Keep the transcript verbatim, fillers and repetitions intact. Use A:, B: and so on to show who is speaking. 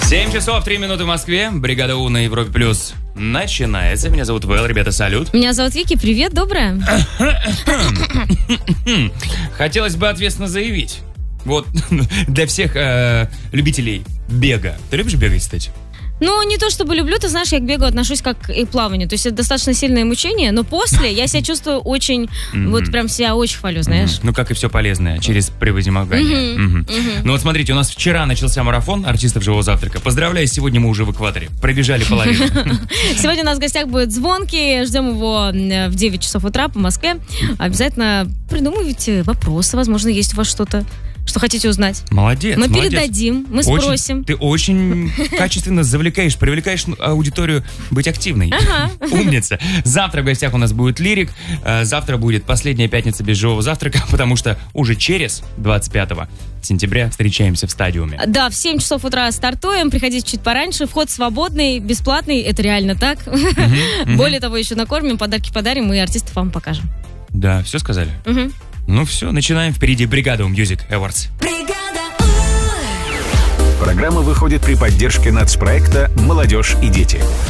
A: семь часов три минуты в Москве. Бригада У на Европе Плюс начинается. Меня зовут Вэл, ребята, салют.
B: Меня зовут Вики, привет, доброе.
A: Хотелось бы ответственно заявить. Вот, для всех э, любителей бега. Ты любишь бегать, кстати?
B: Ну, не то чтобы люблю, ты знаешь, я к бегу отношусь как и к плаванию. То есть это достаточно сильное мучение, но после я себя чувствую очень, mm-hmm. вот прям себя очень хвалю, знаешь.
A: Mm-hmm. Ну, как и все полезное, через превозмогание. Mm-hmm. Mm-hmm. Mm-hmm. Ну вот смотрите, у нас вчера начался марафон артистов «Живого завтрака». Поздравляю, сегодня мы уже в экваторе. Пробежали половину.
B: Сегодня у нас в гостях будет Звонкий. Ждем его в девять часов утра по Москве. Обязательно придумывайте вопросы, возможно, есть у вас что-то, что хотите узнать.
A: Молодец,
B: Мы
A: молодец.
B: передадим, мы
A: очень,
B: спросим.
A: Ты очень качественно завлекаешь, привлекаешь аудиторию быть активной.
B: Ага.
A: Умница. Завтра в гостях у нас будет Лирик. Завтра будет последняя пятница без живого завтрака, потому что уже через двадцать пятого сентября встречаемся в стадиуме.
B: Да, в семь часов утра стартуем. Приходите чуть пораньше. Вход свободный, бесплатный. Это реально так.
A: Uh-huh, uh-huh.
B: Более того, еще накормим, подарки подарим и артистов вам покажем.
A: Да, все сказали?
B: Угу.
A: Ну все, начинаем. Впереди Бригада У Music Awards.
C: Программа выходит при поддержке нацпроекта «Молодежь и дети».